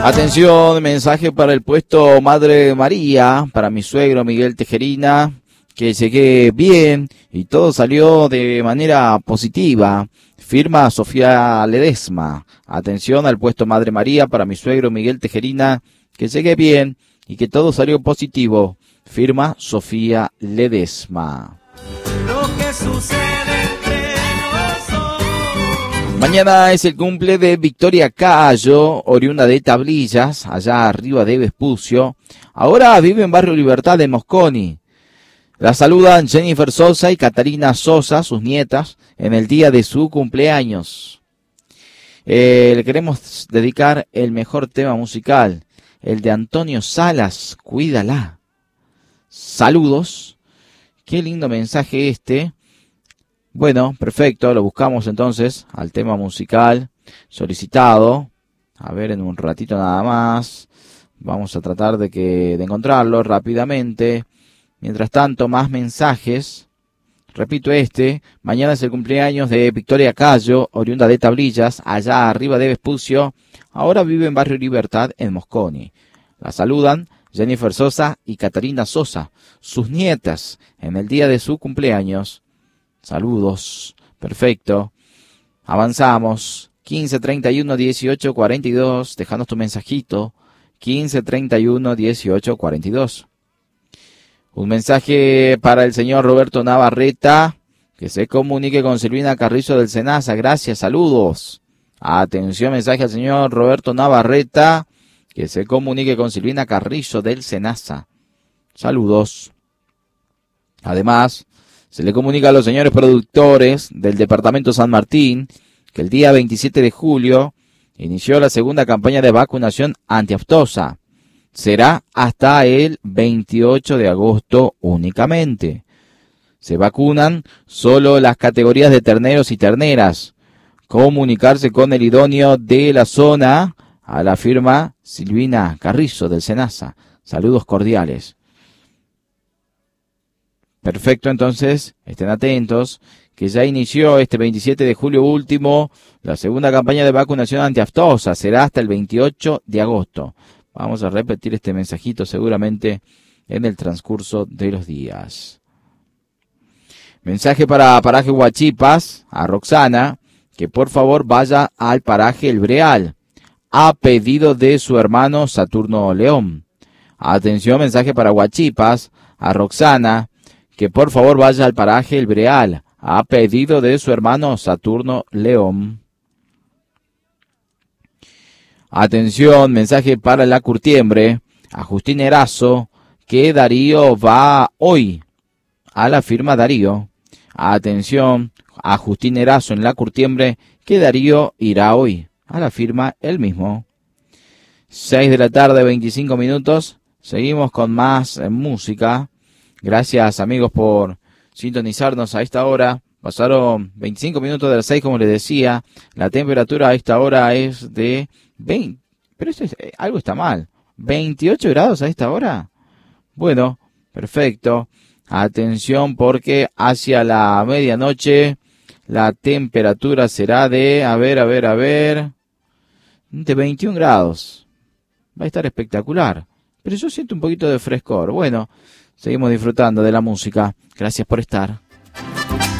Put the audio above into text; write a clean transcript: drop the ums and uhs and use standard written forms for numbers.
Atención, mensaje para el puesto Madre María, para mi suegro Miguel Tejerina, que llegué bien y todo salió de manera positiva. Firma Sofía Ledesma. Atención al puesto Madre María para mi suegro Miguel Tejerina, que llegué bien y que todo salió positivo. Firma Sofía Ledesma. Lo que sucede entre nosotros. Mañana es el cumple de Victoria Cayo, oriunda de Tablillas, allá arriba de Vespucio. Ahora vive en Barrio Libertad de Mosconi. La saludan Jennifer Sosa y Catarina Sosa, sus nietas, en el día de su cumpleaños. Le queremos dedicar el mejor tema musical, el de Antonio Salas, Cuídala. Saludos. Qué lindo mensaje este. Bueno, perfecto, lo buscamos entonces al tema musical solicitado. A ver, en un ratito nada más. Vamos a tratar de encontrarlo rápidamente. Mientras tanto, más mensajes. Repito mañana es el cumpleaños de Victoria Cayo, oriunda de Tablillas, allá arriba de Vespucio. Ahora vive en Barrio Libertad, en Mosconi. La saludan Jennifer Sosa y Catarina Sosa, sus nietas, en el día de su cumpleaños. Saludos. Perfecto. Avanzamos. 1531-1842. Dejanos tu mensajito. 1531-1842. Un mensaje para el señor Roberto Navarreta, que se comunique con Silvina Carrizo del Senasa. Gracias, saludos. Atención, mensaje al señor Roberto Navarreta, que se comunique con Silvina Carrizo del Senasa. Saludos. Además, se le comunica a los señores productores del Departamento San Martín que el día 27 de julio inició la segunda campaña de vacunación antiaftosa. Será hasta el 28 de agosto únicamente. Se vacunan solo las categorías de terneros y terneras. Comunicarse con el idóneo de la zona a la firma Silvina Carrizo del Senasa. Saludos cordiales. Perfecto, entonces, estén atentos, que ya inició este 27 de julio último la segunda campaña de vacunación antiaftosa. Será hasta el 28 de agosto. Vamos a repetir este mensajito seguramente en el transcurso de los días. Mensaje para Paraje Huachipas, a Roxana, que por favor vaya al Paraje El Breal, a pedido de su hermano Saturno León. Atención, mensaje para Huachipas, a Roxana, que por favor vaya al Paraje El Breal, a pedido de su hermano Saturno León. Atención, mensaje para la Curtiembre, a Justín Erazo, que Darío va hoy, a la firma Darío. Atención, a Justín Erazo en la Curtiembre, que Darío irá hoy, a la firma él mismo. 6 de la tarde, 25 minutos, seguimos con más música. Gracias, amigos, por sintonizarnos a esta hora. Pasaron 25 minutos de las 6, como les decía. La temperatura a esta hora es de 20. Pero algo está mal. 28 grados a esta hora. Bueno, perfecto. Atención, porque hacia la medianoche la temperatura será de, de 21 grados. Va a estar espectacular. Pero yo siento un poquito de frescor. Bueno, seguimos disfrutando de la música. Gracias por estar.